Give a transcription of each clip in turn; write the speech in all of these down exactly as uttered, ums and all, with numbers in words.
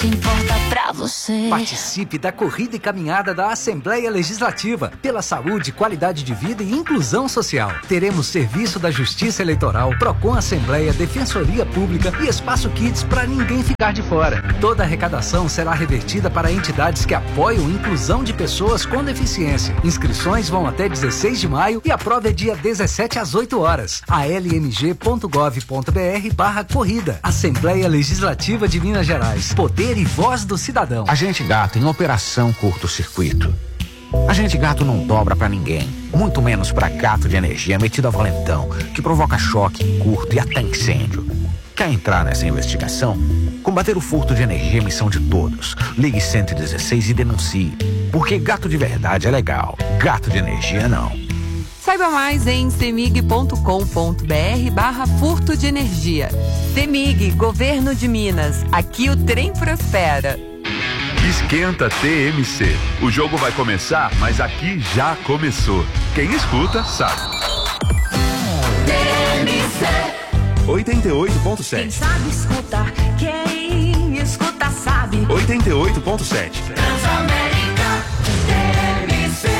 que importa pra você. Participe da corrida e caminhada da Assembleia Legislativa pela saúde, qualidade de vida e inclusão social. Teremos serviço da Justiça Eleitoral, Procon Assembleia, Defensoria Pública e Espaço Kids para ninguém ficar de fora. Toda a arrecadação será revertida para entidades que apoiam a inclusão de pessoas com deficiência. Inscrições vão até dezesseis de maio e a prova é dia dezessete às oito horas. a l m g ponto gov ponto b r barra corrida. Assembleia Legislativa de Minas Gerais. Poder e voz do cidadão. Agente Gato em operação curto-circuito. Agente Gato não dobra pra ninguém, muito menos pra gato de energia metido a valentão, que provoca choque, curto e até incêndio. Quer entrar nessa investigação? Combater o furto de energia é missão de todos. Ligue cento e dezesseis e denuncie. Porque gato de verdade é legal, gato de energia não. Saiba mais em cemig ponto com ponto b r barra furto de energia. Cemig, Governo de Minas. Aqui o trem prospera. Esquenta T M C. O jogo vai começar, mas aqui já começou. Quem escuta, sabe. T M C oitenta e oito ponto sete. Quem sabe escutar, quem escuta sabe. oitenta e oito ponto sete. Transamérica T M C.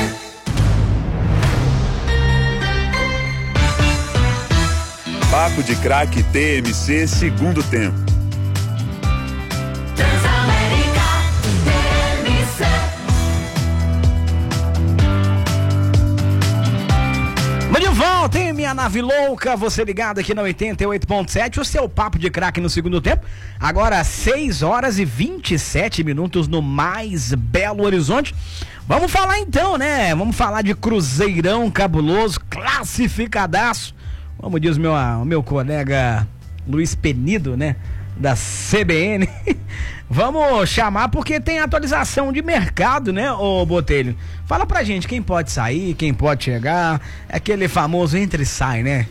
Papo de Craque T M C, segundo tempo. Transamérica T M C. Mas de volta, hein, minha nave louca, você ligado aqui na oitenta e oito ponto sete, o seu Papo de Craque no segundo tempo, agora seis horas e vinte e sete minutos no mais Belo Horizonte. Vamos falar então, né, vamos falar de Cruzeirão cabuloso, classificadaço, como diz o meu, o meu colega Luiz Penido, né, da C B N. Vamos chamar porque tem atualização de mercado, né, ô Botelho? Fala pra gente quem pode sair, quem pode chegar, aquele famoso entra e sai, né?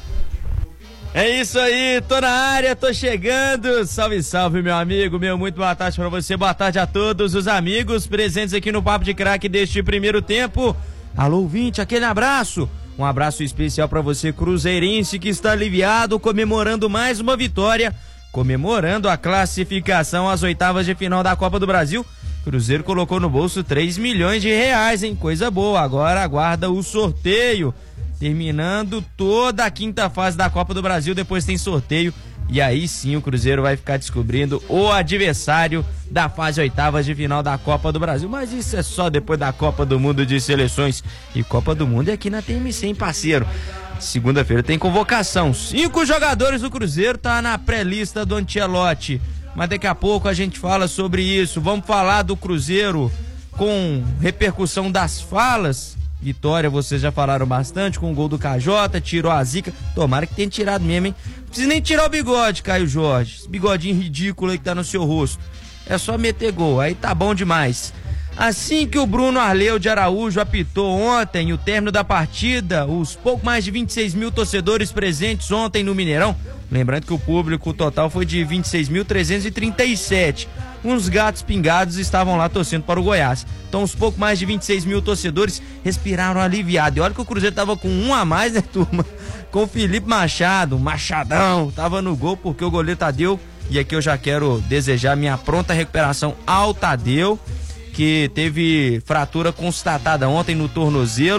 É isso aí, tô na área, tô chegando. Salve, salve, meu amigo, meu, muito boa tarde pra você, boa tarde a todos os amigos presentes aqui no Papo de Craque deste primeiro tempo. Alô, ouvinte, aquele abraço. Um abraço especial pra você, cruzeirense, que está aliviado, comemorando mais uma vitória, comemorando a classificação às oitavas de final da Copa do Brasil. Cruzeiro colocou no bolso três milhões de reais, hein? Coisa boa. Agora aguarda o sorteio. Terminando toda a quinta fase da Copa do Brasil, depois tem sorteio. E aí sim o Cruzeiro vai ficar descobrindo o adversário da fase oitavas de final da Copa do Brasil. Mas isso é só depois da Copa do Mundo de Seleções. E Copa do Mundo é aqui na T M C, hein, parceiro? Segunda-feira tem convocação. Cinco jogadores do Cruzeiro tá na pré-lista do Ancelotti. Mas daqui a pouco a gente fala sobre isso. Vamos falar do Cruzeiro com repercussão das falas. Vitória, vocês já falaram bastante, com o gol do K J, tirou a zica. Tomara que tenha tirado mesmo, hein? Não precisa nem tirar o bigode, Caio Jorge. Esse bigodinho ridículo aí que tá no seu rosto. É só meter gol, aí tá bom demais. Assim que o Bruno Arleu de Araújo apitou ontem o término da partida, os pouco mais de vinte e seis mil torcedores presentes ontem no Mineirão, lembrando que o público total foi de vinte e seis mil trezentos e trinta e sete, uns gatos pingados estavam lá torcendo para o Goiás. Então os pouco mais de vinte e seis mil torcedores respiraram aliviado. E olha que o Cruzeiro tava com um a mais, né, turma? Com o Felipe Machado, Machadão, tava no gol porque o goleiro Tadeu, e aqui eu já quero desejar minha pronta recuperação ao Tadeu, que teve fratura constatada ontem no tornozelo.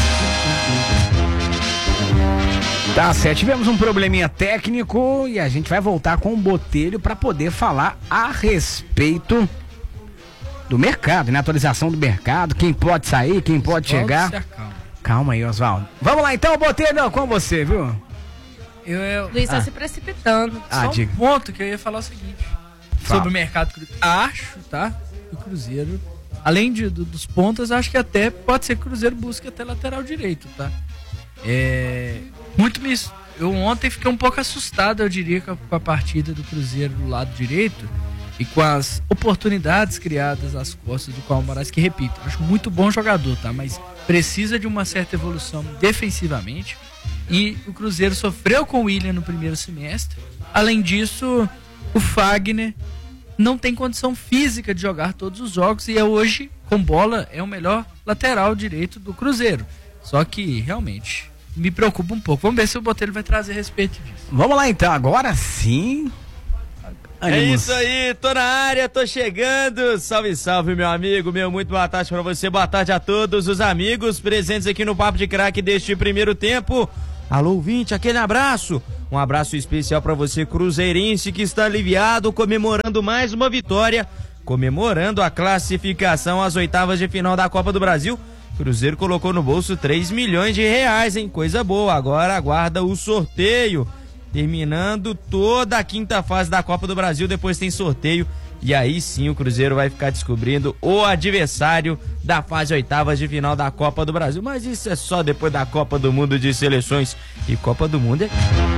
Tá certo, tivemos um probleminha técnico e a gente vai voltar com o Botelho para poder falar a respeito do mercado, né? Atualização do mercado, quem pode sair, quem pode Osvaldo chegar. Calma aí, Osvaldo. Vamos lá então, Botelho, com você, viu? Eu, eu... Luiz tá Ah. se precipitando. Ah, Só um diga. ponto que eu ia falar o seguinte. Fala. Sobre o mercado. Acho, tá? Que o Cruzeiro, além de, do, dos pontas, acho que até pode ser que o Cruzeiro busque até lateral direito, tá? É... Muito me... Eu ontem fiquei um pouco assustado, eu diria, com a, com a partida do Cruzeiro do lado direito e com as oportunidades criadas às costas do Cauã Moraes, que, repito, acho muito bom jogador, tá? Mas precisa de uma certa evolução defensivamente. E o Cruzeiro sofreu com o William no primeiro semestre. Além disso, o Fagner não tem condição física de jogar todos os jogos e é hoje, com bola, é o melhor lateral direito do Cruzeiro. Só que, realmente, me preocupa um pouco. Vamos ver se o Botelho vai trazer a respeito disso. Vamos lá então, agora sim. É isso aí, tô na área, tô chegando. Salve, salve, meu amigo, meu, muito boa tarde pra você, boa tarde a todos os amigos presentes aqui no Papo de Craque deste primeiro tempo. Alô, ouvinte, aquele abraço. Um abraço especial pra você, cruzeirense, que está aliviado, comemorando mais uma vitória, comemorando a classificação às oitavas de final da Copa do Brasil. Cruzeiro colocou no bolso três milhões de reais, hein? Coisa boa, agora aguarda o sorteio. Terminando toda a quinta fase da Copa do Brasil, depois tem sorteio e aí sim o Cruzeiro vai ficar descobrindo o adversário da fase oitavas de final da Copa do Brasil. Mas isso é só depois da Copa do Mundo de Seleções. E Copa do Mundo é...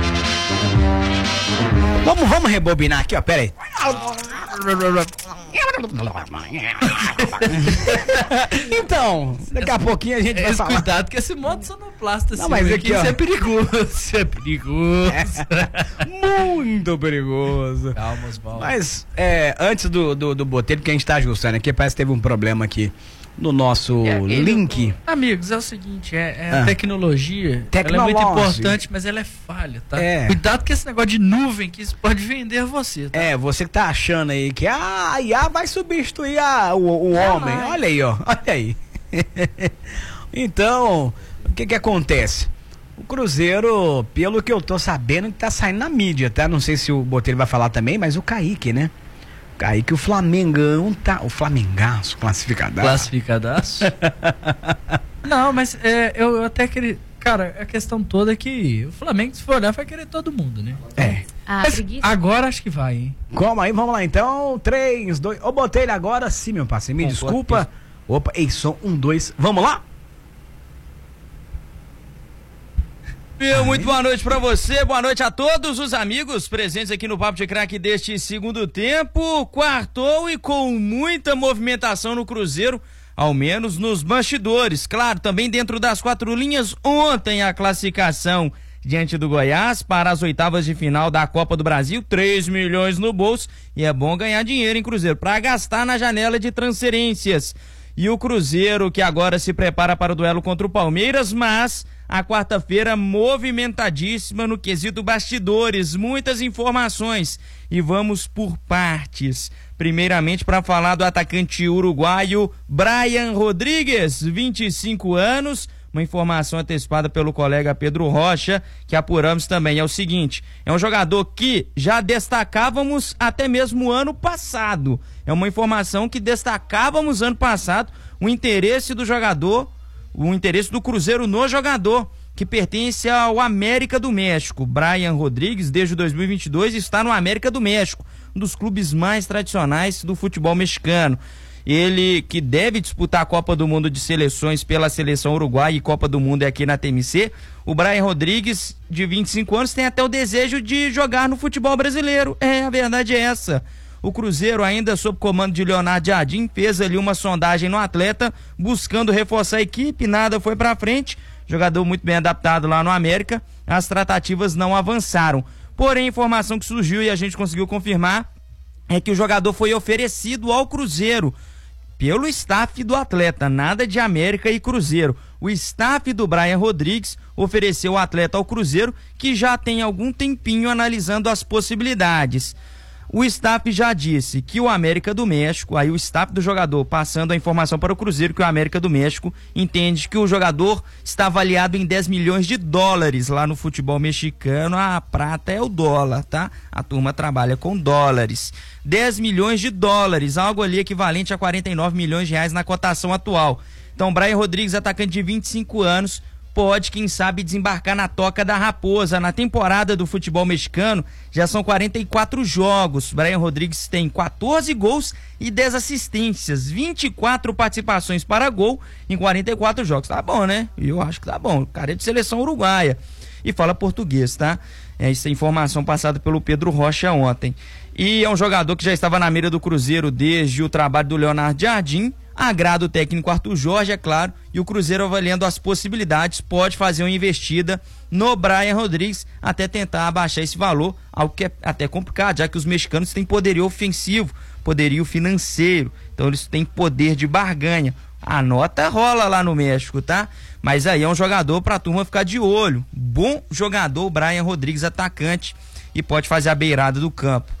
Vamos, vamos rebobinar aqui, ó, pera aí. Então, daqui a pouquinho a gente vai falar. Cuidado que esse modo sonoplasta, não, mas aqui, isso ó. é perigoso, isso é perigoso. É, muito perigoso. Calma, Osvaldo. Mas, é, antes do, do, do boteiro, que a gente tá ajustando aqui, parece que teve um problema aqui no nosso É, ele- link. Amigos, é o seguinte, é, é Ah. a tecnologia, ela é muito Tecnológica. importante, mas ela é falha, tá? É. Cuidado com esse negócio de nuvem, que isso pode vender você, tá? É, você que tá achando aí que ah, a I A vai substituir a, o, o homem. vai. Olha aí, ó. Olha aí. Então, o que que acontece? O Cruzeiro, pelo que eu tô sabendo, que tá saindo na mídia, tá? Não sei se o Botelho vai falar também, mas o Kaique, né? O Kaique, o Flamengão tá... O Flamengaço, classificadaço. Classificadaço. Não, mas é, eu, eu até queria... Cara, a questão toda é que o Flamengo, se for olhar, vai querer todo mundo, né? É. Ah, Mas preguiça. agora acho que vai, hein? Calma aí, vamos lá então. três, dois. Ô, Botelho, agora sim, meu parceiro. Me Concordo. desculpa. Opa, ei, som, um, dois. Vamos lá? Meu, muito boa noite pra você, boa noite a todos os amigos presentes aqui no Papo de Craque deste segundo tempo. Quartou e com muita movimentação no Cruzeiro, ao menos nos bastidores. Claro, também dentro das quatro linhas, ontem a classificação diante do Goiás para as oitavas de final da Copa do Brasil, três milhões no bolso, e é bom ganhar dinheiro em Cruzeiro, para gastar na janela de transferências. E o Cruzeiro que agora se prepara para o duelo contra o Palmeiras, mas a quarta-feira movimentadíssima no quesito bastidores, muitas informações e vamos por partes. Primeiramente para falar do atacante uruguaio Brian Rodrigues, vinte e cinco anos, uma informação antecipada pelo colega Pedro Rocha, que apuramos também, é o seguinte, é um jogador que já destacávamos até mesmo ano passado, é uma informação que destacávamos ano passado, o interesse do jogador, o interesse do Cruzeiro no jogador, que pertence ao América do México. Brian Rodrigues, desde dois mil e vinte e dois, está no América do México, um dos clubes mais tradicionais do futebol mexicano. Ele que deve disputar a Copa do Mundo de Seleções pela seleção uruguaia e Copa do Mundo é aqui na T M C. O Brian Rodrigues, de vinte e cinco anos, tem até o desejo de jogar no futebol brasileiro. É, a verdade é essa. O Cruzeiro, ainda sob comando de Leonardo Jardim, fez ali uma sondagem no atleta, buscando reforçar a equipe, nada foi pra frente. Jogador muito bem adaptado lá no América, as tratativas não avançaram. Porém, a informação que surgiu e a gente conseguiu confirmar é que o jogador foi oferecido ao Cruzeiro pelo staff do atleta, nada de América e Cruzeiro. O staff do Brian Rodrigues ofereceu o atleta ao Cruzeiro, que já tem algum tempinho analisando as possibilidades. O staff já disse que o América do México, aí o staff do jogador passando a informação para o Cruzeiro, que o América do México entende que o jogador está avaliado em dez milhões de dólares lá no futebol mexicano. A prata é o dólar, tá? A turma trabalha com dólares. dez milhões de dólares, algo ali equivalente a quarenta e nove milhões de reais na cotação atual. Então, Brian Rodrigues, atacante de vinte e cinco anos, pode, quem sabe, desembarcar na Toca da Raposa. Na temporada do futebol mexicano, já são quarenta e quatro jogos. Brian Rodrigues tem quatorze gols e dez assistências, vinte e quatro participações para gol em quarenta e quatro jogos. Tá bom, né? Eu acho que tá bom. O cara é de seleção uruguaia e fala português, tá? É essa informação passada pelo Pedro Rocha ontem. E é um jogador que já estava na mira do Cruzeiro desde o trabalho do Leonardo Jardim. Agrada o técnico Arthur Jorge, é claro, e o Cruzeiro, avaliando as possibilidades, pode fazer uma investida no Brian Rodrigues até tentar abaixar esse valor, algo que é até complicado, já que os mexicanos têm poderio ofensivo, poderio financeiro, então eles têm poder de barganha. A nota rola lá no México, tá? Mas aí é um jogador pra turma ficar de olho. Bom jogador, Brian Rodrigues, atacante, e pode fazer a beirada do campo.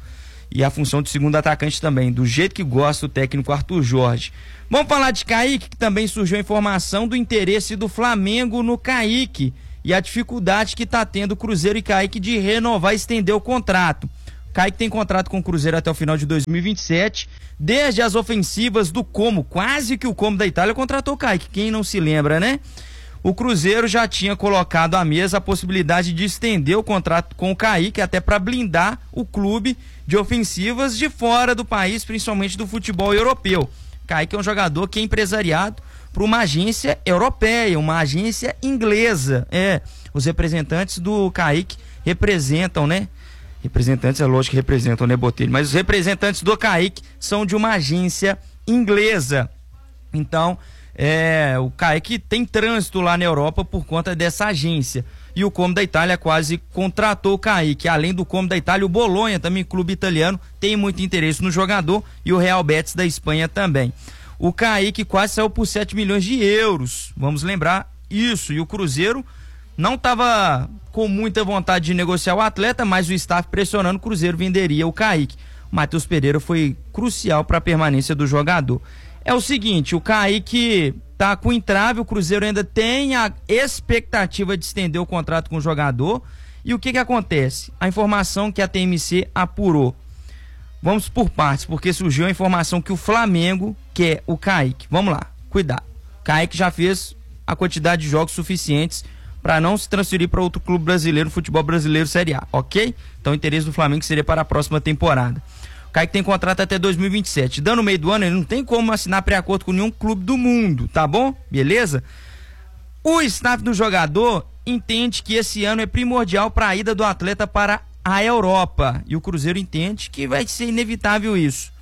e a função de segundo atacante também, do jeito que gosta o técnico Arthur Jorge. Vamos falar de Kaique, que também surgiu a informação do interesse do Flamengo no Kaique e a dificuldade que está tendo o Cruzeiro e Kaique de renovar e estender o contrato. Kaique tem contrato com o Cruzeiro até o final de dois mil e vinte e sete, desde as ofensivas do Como, quase que o Como da Itália contratou o Kaique, quem não se lembra, né? O Cruzeiro já tinha colocado à mesa a possibilidade de estender o contrato com o Kaique, até para blindar o clube de ofensivas de fora do país, principalmente do futebol europeu. Kaique é um jogador que é empresariado por uma agência europeia, uma agência inglesa. É, os representantes do Kaique representam, né? Representantes, é lógico que representam, né, Botelho? Mas os representantes do Kaique são de uma agência inglesa. Então, é, o Kaique tem trânsito lá na Europa por conta dessa agência. E o Como da Itália quase contratou o Kaique. Além do Como da Itália, o Bolonha, também clube italiano, tem muito interesse no jogador, e o Real Betis da Espanha também. O Kaique quase saiu por sete milhões de euros, vamos lembrar isso. E o Cruzeiro não estava com muita vontade de negociar o atleta, mas o staff pressionando, o Cruzeiro venderia o Kaique. O Matheus Pereira foi crucial para a permanência do jogador. É o seguinte, o Kaique tá com entrave, o Cruzeiro ainda tem a expectativa de estender o contrato com o jogador. E o que que acontece? A informação que a T M C apurou. Vamos por partes, porque surgiu a informação que o Flamengo quer o Kaique. Vamos lá, cuidado. O Kaique já fez a quantidade de jogos suficientes para não se transferir para outro clube brasileiro, futebol brasileiro Série A, ok? Então o interesse do Flamengo seria para a próxima temporada. O Kaique tem contrato até dois mil e vinte e sete. Dando no meio do ano, ele não tem como assinar pré-acordo com nenhum clube do mundo, tá bom? Beleza? O staff do jogador entende que esse ano é primordial para a ida do atleta para a Europa. E o Cruzeiro entende que vai ser inevitável isso.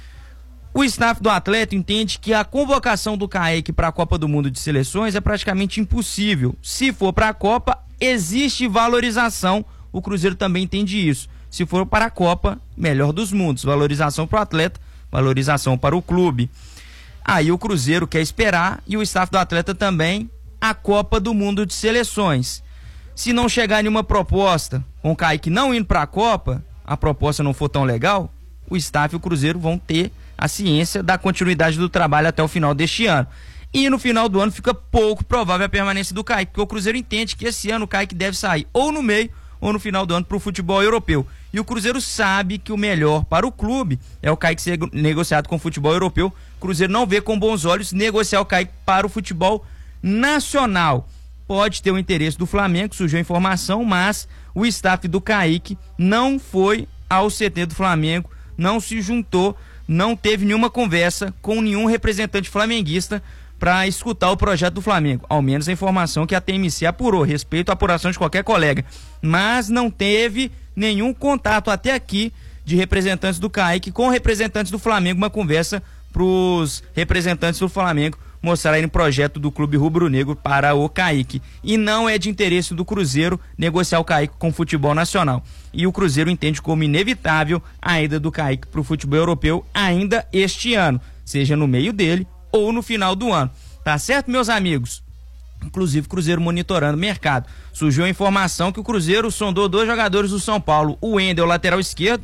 O staff do atleta entende que a convocação do Kaique para a Copa do Mundo de Seleções é praticamente impossível. Se for para a Copa, existe valorização. O Cruzeiro também entende isso. Se for para a Copa, melhor dos mundos. Valorização para o atleta, valorização para o clube. Aí o Cruzeiro quer esperar, e o staff do atleta também, a Copa do Mundo de Seleções. Se não chegar nenhuma proposta com o Kaique não indo para a Copa, a proposta não for tão legal, o staff e o Cruzeiro vão ter a ciência da continuidade do trabalho até o final deste ano. E no final do ano fica pouco provável a permanência do Kaique, porque o Cruzeiro entende que esse ano o Kaique deve sair ou no meio ou no final do ano para o futebol europeu. E o Cruzeiro sabe que o melhor para o clube é o Kaique ser negociado com o futebol europeu. O Cruzeiro não vê com bons olhos negociar o Kaique para o futebol nacional. Pode ter o interesse do Flamengo, surgiu a informação, mas o staff do Kaique não foi ao C T do Flamengo, não se juntou, não teve nenhuma conversa com nenhum representante flamenguista para escutar o projeto do Flamengo. Ao menos a informação que a T M C apurou, respeito à apuração de qualquer colega. Mas não teve nenhum contato até aqui de representantes do Kaique com representantes do Flamengo, uma conversa para os representantes do Flamengo mostrarem o projeto do clube rubro-negro para o Kaique. E não é de interesse do Cruzeiro negociar o Kaique com o futebol nacional. E o Cruzeiro entende como inevitável a ida do Kaique para o futebol europeu ainda este ano, seja no meio dele ou no final do ano. Tá certo, meus amigos? Inclusive o Cruzeiro monitorando o mercado. Surgiu a informação que o Cruzeiro sondou dois jogadores do São Paulo, o Wendel, lateral esquerdo.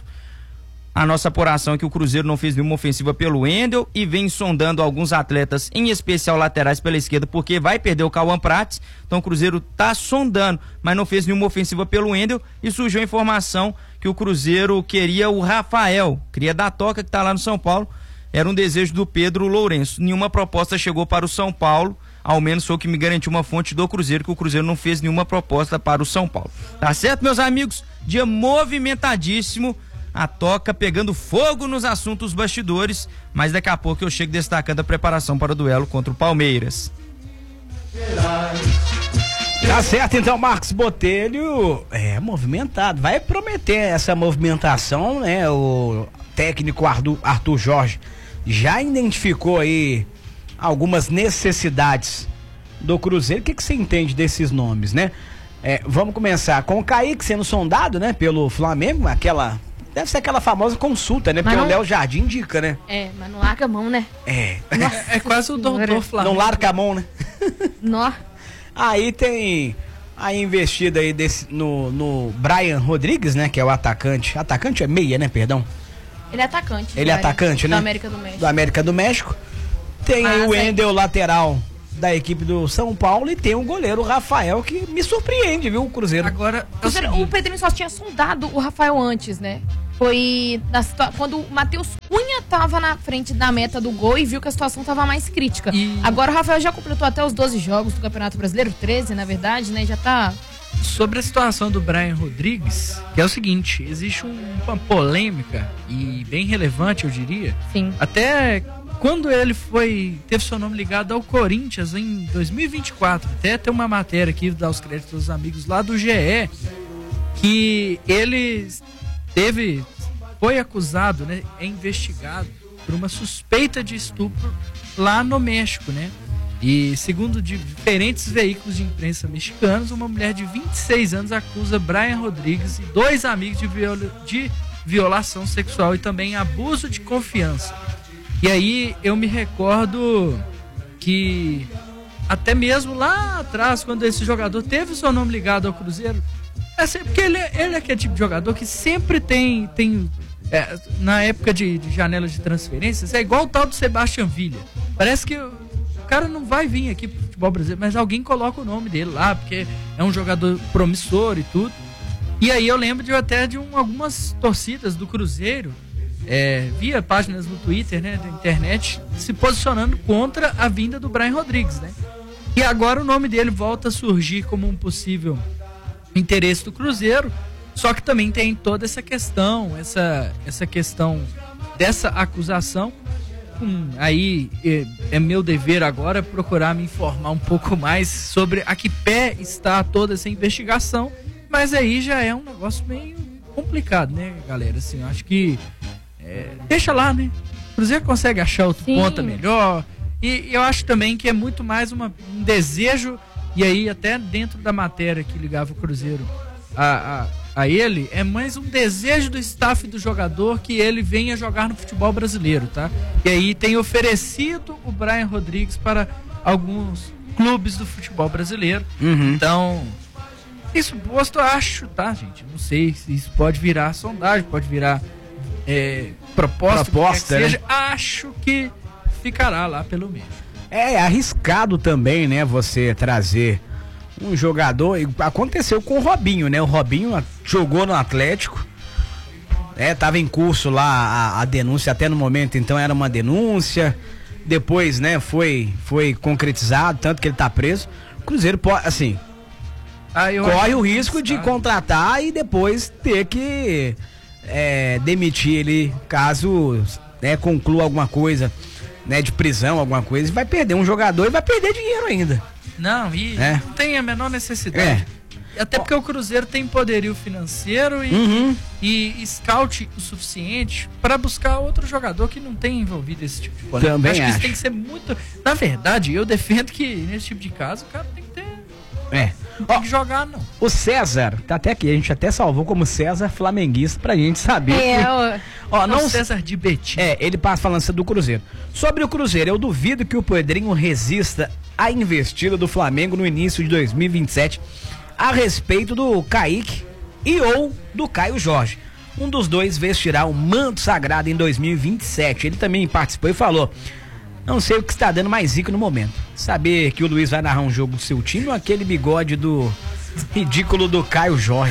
A nossa apuração é que o Cruzeiro não fez nenhuma ofensiva pelo Wendel e vem sondando alguns atletas, em especial laterais pela esquerda, porque vai perder o Cauã Prates. Então o Cruzeiro tá sondando, mas não fez nenhuma ofensiva pelo Wendel. E surgiu a informação que o Cruzeiro queria o Rafael, queria da Toca, que tá lá no São Paulo. Era um desejo do Pedro Lourenço. Nenhuma proposta chegou para o São Paulo, ao menos foi o que me garantiu uma fonte do Cruzeiro, que o Cruzeiro não fez nenhuma proposta para o São Paulo. Tá certo, meus amigos? Dia movimentadíssimo. A Toca pegando fogo nos assuntos bastidores, mas daqui a pouco eu chego destacando a preparação para o duelo contra o Palmeiras. Tá certo, então, Marcos Botelho é movimentado, vai prometer essa movimentação, né? O técnico Arthur, Arthur Jorge já identificou aí algumas necessidades do Cruzeiro. O que, que você entende desses nomes, né? É, vamos começar com o Kaique sendo sondado, né, pelo Flamengo, aquela... Deve ser aquela famosa consulta, né? Porque não... o Léo Jardim indica, né? É, mas não larga a mão, né? É. É, é quase o doutor Flamengo. Não larga a mão, né? Nó. Aí tem a investida aí desse, no, no Brian Rodrigues, né? Que é o atacante. Atacante é meia, né? Perdão. Ele é atacante. Ele é atacante, né? Do América do México. Do América do México. Tem aí Mas o aí- Wendel, lateral da equipe do São Paulo, e tem o goleiro Rafael, que me surpreende, viu, o Cruzeiro. Agora, O, Cruzeiro- o Pedrinho só tinha sondado o Rafael antes, né? Foi na situa- quando o Matheus Cunha tava na frente da meta do gol e viu que a situação tava mais crítica. E- Agora o Rafael já completou até os doze jogos do Campeonato Brasileiro, treze, na verdade, né? Já tá... sobre a situação do Brian Rodrigues, que é o seguinte, existe um- uma polêmica, e bem relevante, eu diria. Sim. Até quando ele foi teve seu nome ligado ao Corinthians em dois mil e vinte e quatro, até tem uma matéria aqui, dar os créditos aos amigos lá do G E, que ele teve, foi acusado, né, é investigado por uma suspeita de estupro lá no México, né? E segundo diferentes veículos de imprensa mexicanos, uma mulher de vinte e seis anos acusa Brian Rodrigues e dois amigos de, viola, de violação sexual e também abuso de confiança. E aí eu me recordo que até mesmo lá atrás, quando esse jogador teve o seu nome ligado ao Cruzeiro, é sempre, porque ele, ele é aquele tipo de jogador que sempre tem, tem é, na época de, de janela de transferências, é igual o tal do Sebastião Villa. Parece que o cara não vai vir aqui pro futebol brasileiro, mas alguém coloca o nome dele lá, porque é um jogador promissor e tudo. E aí eu lembro de até de um, algumas torcidas do Cruzeiro, é, via páginas no Twitter, né, da internet, se posicionando contra a vinda do Brian Rodrigues, né? E agora o nome dele volta a surgir como um possível interesse do Cruzeiro, só que também tem toda essa questão, essa, essa questão dessa acusação. Hum, aí é, é meu dever agora procurar me informar um pouco mais sobre a que pé está toda essa investigação, mas aí já é um negócio meio complicado, né, galera? Assim, eu acho que é, deixa lá, né? O Cruzeiro consegue achar outro Sim. ponta melhor, e eu acho também que é muito mais uma, um desejo. E aí, até dentro da matéria que ligava o Cruzeiro a, a, a ele, é mais um desejo do staff do jogador que ele venha jogar no futebol brasileiro, tá? E aí tem oferecido o Brian Rodrigues para alguns clubes do futebol brasileiro. Uhum. Então, isso posto, eu acho, tá, gente? Não sei se isso pode virar sondagem, pode virar é, proposta, Proposta, que né? seja. Acho que ficará lá pelo menos. É arriscado também, né, você trazer um jogador. Aconteceu com o Robinho, né? O Robinho jogou no Atlético, é, tava em curso lá a, a denúncia, até no momento então era uma denúncia. Depois, né, foi, foi concretizado, tanto que ele tá preso. O Cruzeiro pode, assim, Ah, eu corre acho o que risco de está. contratar e depois ter que é, demitir ele caso, né, conclua alguma coisa, né, de prisão, alguma coisa, e vai perder um jogador e vai perder dinheiro ainda. Não, e É. não tem a menor necessidade. Até porque o Cruzeiro tem poderio financeiro e, Uhum. e, e scout o suficiente para buscar outro jogador que não tenha envolvido esse tipo de polêmica. Também acho que acho. isso tem que ser muito. Na verdade, eu defendo que nesse tipo de caso o cara tem que ter. É. Não tem Ó, que jogar, não. o César, tá até aqui, a gente até salvou como César flamenguista pra gente saber. É, que- ó, Ó, Não, não César de Betim. É, ele passa falando do Cruzeiro. Sobre o Cruzeiro, eu duvido que o Pedrinho resista à investida do Flamengo no início de dois mil e vinte e sete a respeito do Kaique e ou do Caio Jorge. Um dos dois vestirá o manto sagrado em dois mil e vinte e sete. Ele também participou e falou: não sei o que está dando mais zica no momento. Saber que o Luiz vai narrar um jogo do seu time ou aquele bigode do ridículo do Caio Jorge.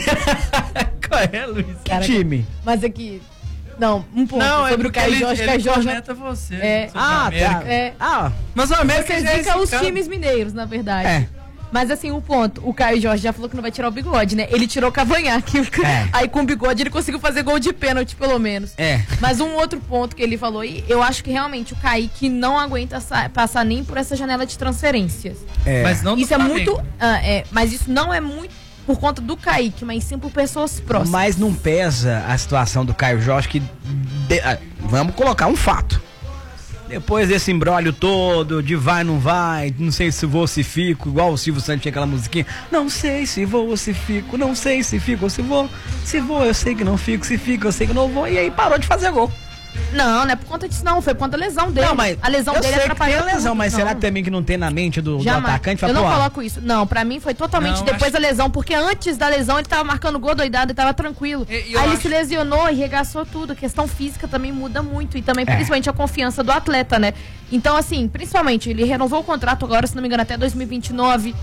Qual é, Luiz? Que Cara, time? mas aqui... Não, um ponto Não, é sobre o porque Caio ele, Jorge. ele Caio Jorge corneta você. É. sobre a Ah, América. tá. É. Ah, Mas o América Você já é indica os zicado. times mineiros, na verdade. É. Mas assim, um ponto, o Caio Jorge já falou que não vai tirar o bigode, né? Ele tirou o cavanhaque. É. Aí com o bigode ele conseguiu fazer gol de pênalti, pelo menos. É. Mas um outro ponto que ele falou, e eu acho que realmente o Kaique não aguenta sa- passar nem por essa janela de transferências. é. Mas não do Isso é Flamengo. muito. ah, é, mas isso não é muito por conta do Kaique, mas sim por pessoas próximas. Mas não pesa a situação do Caio Jorge que... de- ah, vamos colocar um fato. Depois desse imbróglio todo, de vai, não vai, não sei se vou, se fico, igual o Silvio Santos tinha aquela musiquinha. Não sei se vou ou se fico, não sei se fico ou se vou. Se vou, eu sei que não fico, se fico, eu sei que não vou. E aí parou de fazer gol. Não, não é por conta disso não, foi por conta da lesão dele. Não, mas a lesão eu dele sei que tem a atrapalhou lesão, tudo. mas será Não. que também que não tem na mente do, do Jamais. atacante? Fala, Eu não pô, coloco isso. Não, pra mim foi totalmente Não, depois acho- da lesão, porque antes da lesão ele tava marcando gol doidado, ele tava tranquilo. E- e Aí eu ele acho- se lesionou e regaçou tudo. A questão física também muda muito. E também, É. principalmente, a confiança do atleta, né? Então, assim, principalmente, ele renovou o contrato agora, se não me engano, até dois mil e vinte e nove.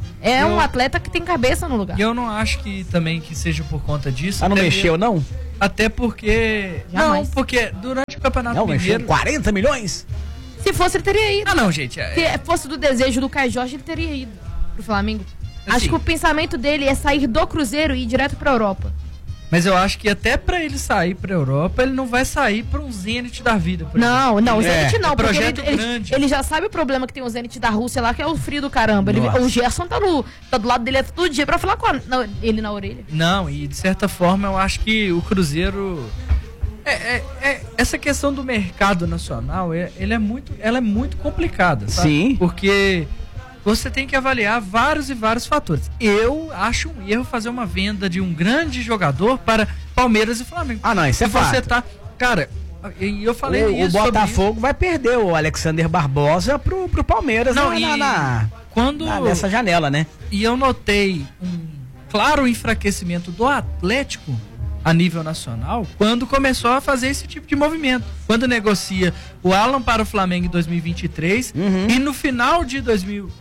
É Eu- um atleta que tem cabeça no lugar. E eu não acho que também que seja por conta disso. Ah, não até mexeu, não? mesmo- Até porque. Jamais. Não, porque durante o Campeonato Não, mexeu Mineiro. quarenta milhões? Se fosse, ele teria ido. Ah, não, gente. é- Se fosse do desejo do Caio Jorge, ele teria ido pro Flamengo. Assim. Acho que o pensamento dele é sair do Cruzeiro e ir direto pra Europa. Mas eu acho que até pra ele sair pra Europa, ele não vai sair pra um Zenit da vida. por Não, não, o É, Zenit não, é porque projeto ele, ele, grande. ele já sabe o problema que tem o Zenit da Rússia lá, que é o frio do caramba. Ele, Nossa. o Gerson tá, no, tá do lado dele todo dia pra falar com a- na- ele na orelha. Não, e de certa forma eu acho que o Cruzeiro. É, é- é- essa questão do mercado nacional, é, ele é muito, ela é muito complicada. Sabe? Sim. Porque você tem que avaliar vários e vários fatores. Eu acho um erro fazer uma venda de um grande jogador para Palmeiras e Flamengo. Ah, não, isso é Se você fato. tá. Cara, e eu falei O, o isso. sobre Botafogo vai perder o Alexander Barbosa pro, pro Palmeiras Não, na, e na, na, quando. na- nessa janela, né? E eu notei um claro enfraquecimento do Atlético a nível nacional quando começou a fazer esse tipo de movimento. Quando negocia o Alan para o Flamengo em dois mil e vinte e três Uhum. e no final de dois mil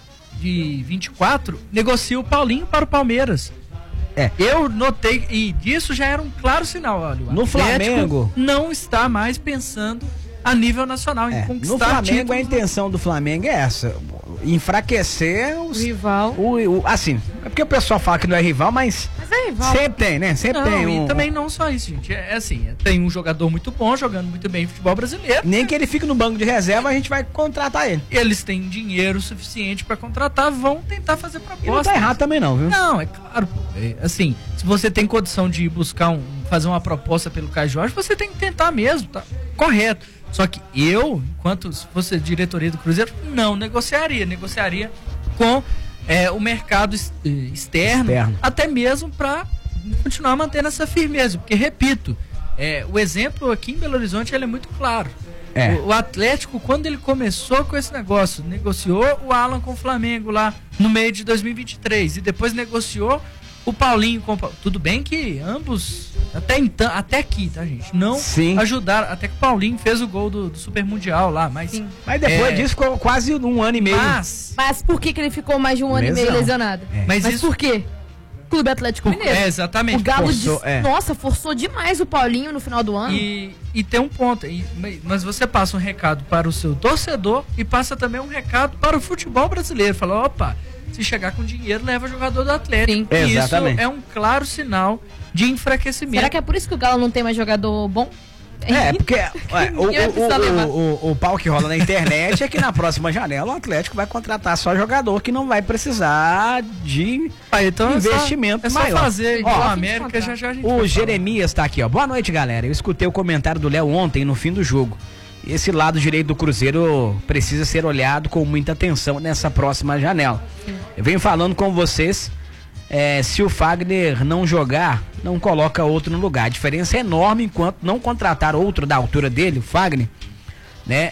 e vinte e quatro negocia o Paulinho para o Palmeiras. É. Eu notei, e disso já era um claro sinal. Olha, o No Atlético Flamengo- não está mais pensando a nível nacional em É, conquistar no Flamengo, títulos. a intenção do Flamengo é essa: enfraquecer O os. rival. O, o- assim, é porque o pessoal fala que não é rival, mas Mas é rival. sempre tem, né? Sempre Não, tem um. e também não só isso, gente. É, é assim, tem um jogador muito bom, jogando muito bem futebol brasileiro. Nem que ele fique no banco de reserva, a gente vai contratar ele. Eles têm dinheiro suficiente pra contratar, vão tentar fazer E não proposta. tá errado também, não, viu? Não, é claro. Pô. É, assim, se você tem condição de buscar um, fazer uma proposta pelo Caio Jorge, você tem que tentar mesmo, tá? Correto. Só que eu, enquanto se fosse diretoria do Cruzeiro, não negociaria. Negociaria com é, o mercado ex- eh, externo, Externo. até mesmo para continuar mantendo essa firmeza. Porque, repito, é, o exemplo aqui em Belo Horizonte ele é muito claro. É. O, o Atlético, quando ele começou com esse negócio, negociou o Alan com o Flamengo lá no meio de dois mil e vinte e três e depois negociou o Paulinho com o Pa- Tudo bem que ambos, até então, até aqui, tá, gente? Não Sim. ajudaram. Até que o Paulinho fez o gol do, do Super Mundial lá, mas. Sim. Mas depois É. disso ficou quase um ano e meio. Mas. Mas por que, que ele ficou mais de um ano e meio Lesão. lesionado? É. Mas, Mas isso. por quê? Clube Atlético por- Mineiro. é, exatamente. O Galo Forçou, disse, é. nossa, forçou demais o Paulinho no final do ano. E, e tem um ponto, e- mas você passa um recado para o seu torcedor e passa também um recado para o futebol brasileiro. Fala, opa, se chegar com dinheiro, leva jogador do Atlético. Sim. E Exatamente. isso é um claro sinal de enfraquecimento. Será que é por isso que o Galo não tem mais jogador bom? É, porque ué, o, Ninguém vai precisar o, levar. o, o, o pau que rola na internet é que na próxima janela o Atlético vai contratar só jogador que não vai precisar de Ah, então é só- investimento é só maior. fazer igual Ó, a América, já já a gente vai O falar. Jeremias tá aqui, ó. Boa noite, galera. Eu escutei o comentário do Léo ontem no fim do jogo. Esse lado direito do Cruzeiro precisa ser olhado com muita atenção nessa próxima janela. Eu venho falando com vocês, é, se o Fagner não jogar, não coloca outro no lugar. A diferença é enorme enquanto não contratar outro da altura dele, o Fagner, né?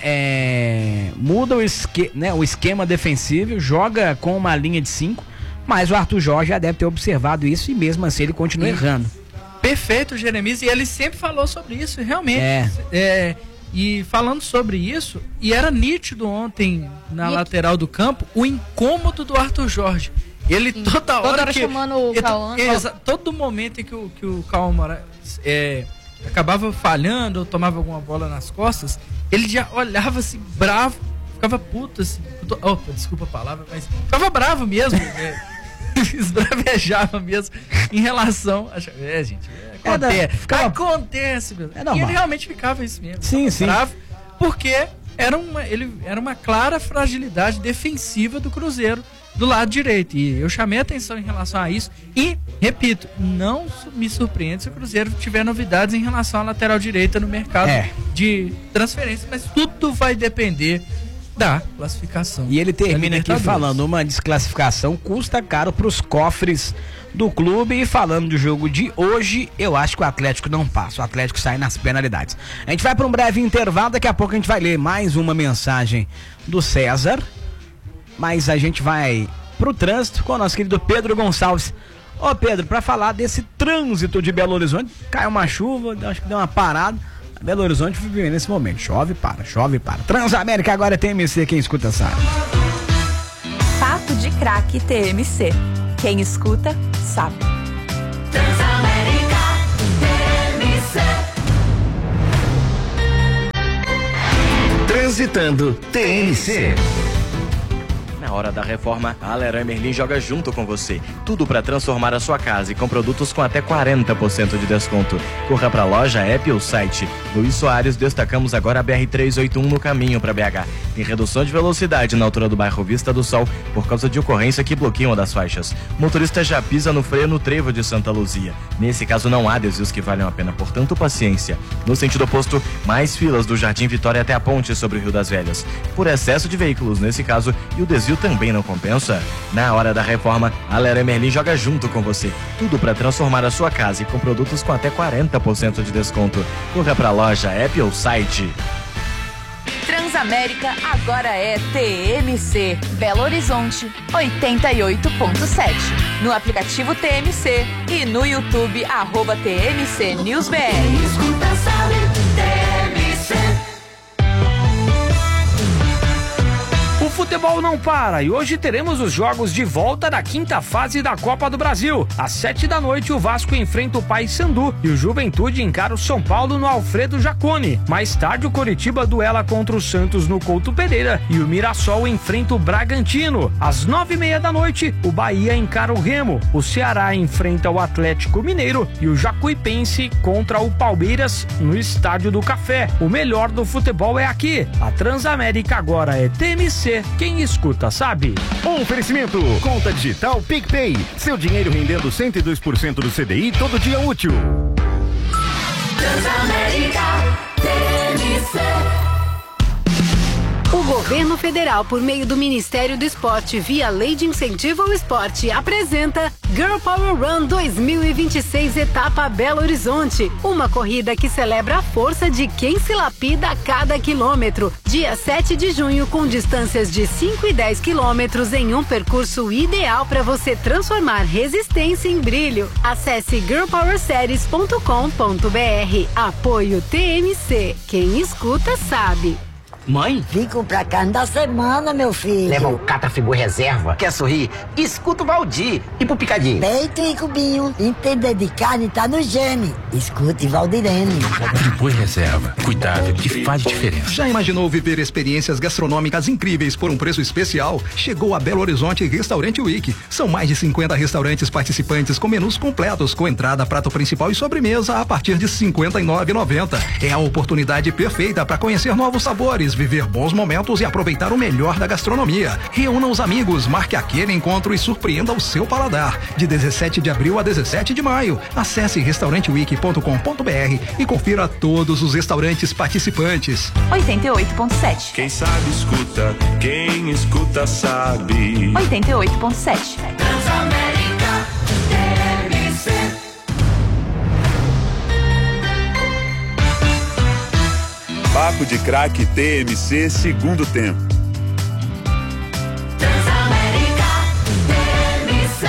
É, muda o, esque, né, o esquema defensivo, joga com uma linha de cinco, mas o Arthur Jorge já deve ter observado isso e mesmo assim ele continua errando. Perfeito, Jeremias, e ele sempre falou sobre isso, realmente. É. É, e falando sobre isso, e era nítido ontem na E- lateral do campo o incômodo do Arthur Jorge. Ele Sim. toda hora. Toda hora que, chamando o ele- Cauã. exa- todo momento em que o, que o Cauã Moraes é, acabava falhando ou tomava alguma bola nas costas, ele já olhava assim, bravo, ficava puto assim. puto- Opa, desculpa a palavra, mas ficava bravo mesmo. é, esbravejava mesmo em relação. a- É, gente, é, É, da- acontece. ficava- Acontece, meu. É E normal. ele realmente ficava isso mesmo. Sim, ficava sim. Bravo, porque era uma, ele, era uma clara fragilidade defensiva do Cruzeiro do lado direito. E eu chamei a atenção em relação a isso. E, repito, não su- me surpreende se o Cruzeiro tiver novidades em relação à lateral direita no mercado É. de transferência, mas tudo vai depender Dá, classificação. E ele termina aqui Libertadores. falando, uma desclassificação custa caro pros cofres do clube. E falando do jogo de hoje, eu acho que o Atlético não passa, o Atlético sai nas penalidades. A gente vai para um breve intervalo, daqui a pouco a gente vai ler mais uma mensagem do César, mas a gente vai pro trânsito com o nosso querido Pedro Gonçalves. Ô Pedro, para falar desse trânsito de Belo Horizonte, caiu uma chuva, acho que deu uma parada. Belo Horizonte vive nesse momento, chove para, chove para. Transamérica agora é T M C, quem escuta sabe. Papo de Craque T M C, quem escuta sabe. Transamérica T M C. Transitando T M C. Na hora da reforma, a Leroy Merlin joga junto com você. Tudo para transformar a sua casa e com produtos com até quarenta por cento de desconto. Corra para a loja, app ou site. Luiz Soares, destacamos agora a B R trezentos e oitenta e um no caminho para B H. Tem redução de velocidade na altura do bairro Vista do Sol por causa de ocorrência que bloqueia uma das faixas. O motorista já pisa no freio no trevo de Santa Luzia. Nesse caso não há desvios que valham a pena, portanto paciência. No sentido oposto, mais filas do Jardim Vitória até a ponte sobre o Rio das Velhas. Por excesso de veículos nesse caso, e o desvio também não compensa? Na hora da reforma, a Leroy Merlin joga junto com você. Tudo para transformar a sua casa e com produtos com até quarenta por cento de desconto. Corra para a loja, app ou site. Transamérica agora é T M C, Belo Horizonte oitenta e oito ponto sete. No aplicativo T M C e no YouTube, arroba T M C News B R. Quem escuta sabe, T M C. O futebol não para e hoje teremos os jogos de volta da quinta fase da Copa do Brasil. Às sete da noite, o Vasco enfrenta o Paysandu e o Juventude encara o São Paulo no Alfredo Jaconi. Mais tarde, o Coritiba duela contra o Santos no Couto Pereira e o Mirassol enfrenta o Bragantino. Às nove e meia da noite, o Bahia encara o Remo, o Ceará enfrenta o Atlético Mineiro e o Jacuipense contra o Palmeiras no Estádio do Café. O melhor do futebol é aqui. A Transamérica agora é T M C. Quem escuta sabe. Oferecimento, conta digital PicPay. Seu dinheiro rendendo cento e dois por cento do C D I todo dia útil. Transamérica T M C. O governo federal, por meio do Ministério do Esporte, via Lei de Incentivo ao Esporte, apresenta Girl Power Run dois mil e vinte e seis, etapa Belo Horizonte. Uma corrida que celebra a força de quem se lapida a cada quilômetro. Dia sete de junho, com distâncias de cinco e dez quilômetros em um percurso ideal para você transformar resistência em brilho. Acesse girl power series ponto com ponto b r. Apoio T M C. Quem escuta sabe. Mãe? Fico pra carne da semana, meu filho. Leva o Catrafigur Reserva. Quer sorrir? Escuta o Valdir. E pro Picadinho? Peito e cubinho. Entender de carne tá no gene. Escute Valdirene. Catrafigur Reserva. Cuidado que faz diferença. Já imaginou viver experiências gastronômicas incríveis por um preço especial? Chegou a Belo Horizonte Restaurante Week. São mais de cinquenta restaurantes participantes com menus completos, com entrada, prato principal e sobremesa a partir de cinquenta e nove reais e noventa centavos. É a oportunidade perfeita para conhecer novos sabores, viver bons momentos e aproveitar o melhor da gastronomia. Reúna os amigos, marque aquele encontro e surpreenda o seu paladar. De dezessete de abril a dezessete de maio. Acesse restaurante week ponto com ponto b r e confira todos os restaurantes participantes. oitenta e oito ponto sete. Quem sabe escuta, quem escuta sabe. oitenta e oito ponto sete. Transamérica T M C. Papo de Craque T M C, segundo tempo. Transamérica T M C.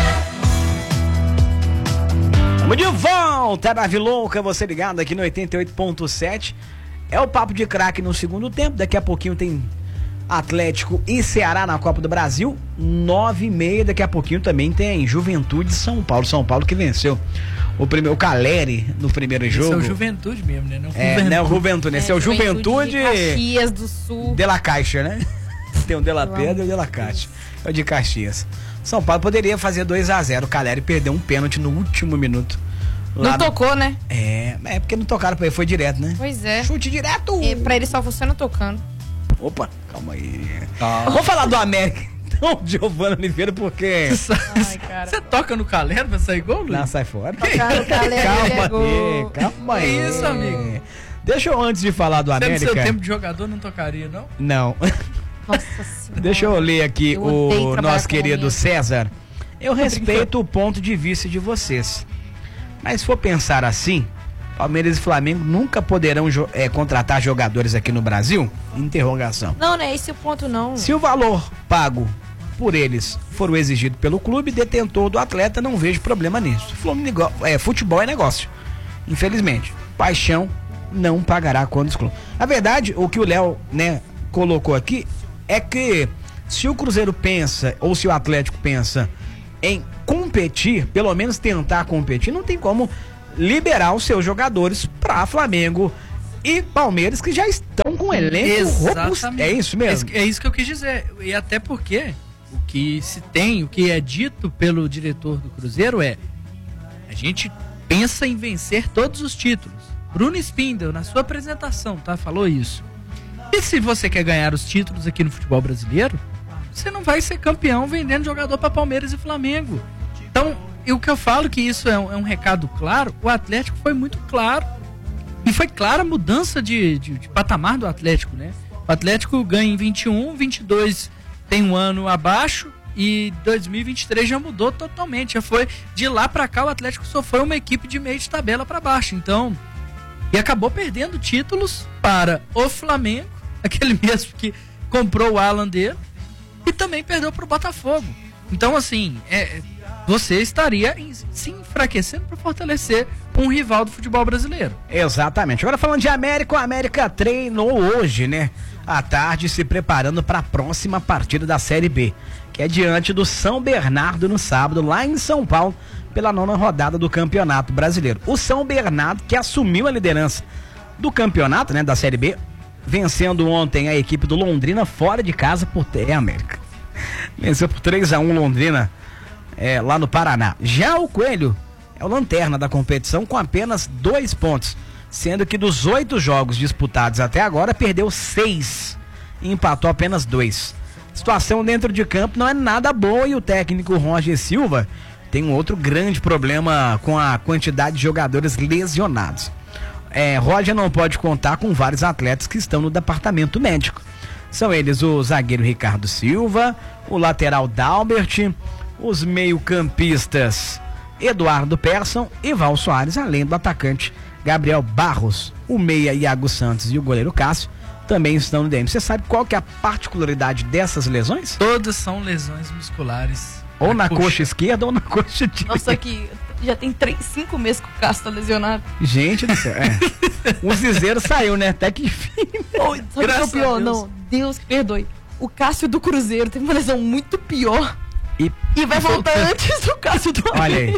Tamo de volta na Vilouca, você ligado aqui no oitenta e oito ponto sete. É o Papo de Craque no segundo tempo. Daqui a pouquinho tem Atlético e Ceará na Copa do Brasil. Nove e meia, daqui a pouquinho também tem Juventude e São Paulo. São Paulo que venceu o primeiro, o Caleri no primeiro Esse jogo. é o Juventude mesmo, né? Não É, não é o Juventude, esse é, é o Juventude de Caxias do Sul. de la Caixa, né? Tem o de la Pedra e o de la Caixa. É o de Caxias. São Paulo poderia fazer dois a zero. O Caleri perdeu um pênalti no último minuto. Não Lá tocou, né? É, é porque não tocaram pra ele, foi direto, né? Pois é. Chute direto. E pra ele só funciona tocando. Opa, calma aí. Vamos falar do América. Então, Giovana Oliveira, porque... Ai, cara. Você toca no Calero pra sair gol, Luiz? Não, sai fora. Tocar no Calero, calma é gol. aí, calma aí. Que isso, amigo? Deixa eu, antes de falar do Você no América... seu tempo de jogador não tocaria, não? Não. Nossa senhora. Deixa eu ler aqui Eu odeio o trabalhar nosso com querido homem. César. Eu Tô respeito brincando. o ponto de vista de vocês. Mas se for pensar assim, Palmeiras e Flamengo nunca poderão jo- é, contratar jogadores aqui no Brasil? Interrogação. Não, não é esse o ponto, não. Se o valor pago por eles for o exigido pelo clube detentor do atleta, não vejo problema nisso. Flamengo, é, futebol é negócio. Infelizmente, paixão não pagará quando exclui. Na verdade, o que o Léo, né, colocou aqui é que se o Cruzeiro pensa, ou se o Atlético pensa em competir, pelo menos tentar competir, não tem como liberar os seus jogadores para Flamengo e Palmeiras, que já estão com um elenco robusto. É isso mesmo? É isso que eu quis dizer. E até porque o que se tem, o que é dito pelo diretor do Cruzeiro é: a gente pensa em vencer todos os títulos. Bruno Spindel, na sua apresentação, tá? Falou isso. E se você quer ganhar os títulos aqui no futebol brasileiro, você não vai ser campeão vendendo jogador para Palmeiras e Flamengo. Então, e o que eu falo que isso é um, é um recado claro, o Atlético foi muito claro. E foi clara a mudança de, de, de patamar do Atlético, né? O Atlético ganha em vinte e um, vinte e dois tem um ano abaixo e dois mil e vinte e três já mudou totalmente. Já foi de lá pra cá, o Atlético só foi uma equipe de meio de tabela pra baixo. Então, e acabou perdendo títulos para o Flamengo, aquele mesmo que comprou o Alan dele, e também perdeu pro Botafogo. Então, assim, é, você estaria em, se enfraquecendo para fortalecer um rival do futebol brasileiro. Exatamente. Agora falando de América, o América treinou hoje, né? À tarde, se preparando para a próxima partida da Série B, que é diante do São Bernardo no sábado, lá em São Paulo, pela nona rodada do Campeonato Brasileiro. O São Bernardo, que assumiu a liderança do campeonato, né, da Série B, vencendo ontem a equipe do Londrina fora de casa por é, América. Venceu por três a um Londrina, é, lá no Paraná. Já o Coelho é o lanterna da competição com apenas dois pontos, sendo que dos oito jogos disputados até agora, perdeu seis e empatou apenas dois. A situação dentro de campo não é nada boa e o técnico Roger Silva tem um outro grande problema com a quantidade de jogadores lesionados. É, Roger não pode contar com vários atletas que estão no departamento médico. São eles o zagueiro Ricardo Silva, o lateral Dalbert, os meio-campistas Eduardo Persson e Val Soares, além do atacante Gabriel Barros, o meia Iago Santos e o goleiro Cássio também estão no D M. Você sabe qual que é a particularidade dessas lesões? Todas são lesões musculares. Ou na coxa, coxa esquerda ou na coxa direita. Nossa, que já tem três, cinco meses que o Cássio tá lesionado. Gente do céu, é. O Zizeiro saiu, né? Até que enfim. Oi, sabe o que é o pior? Não, Deus que perdoe. O Cássio do Cruzeiro teve uma lesão muito pior. E, e vai voltar antes do Cássio do Olha aí.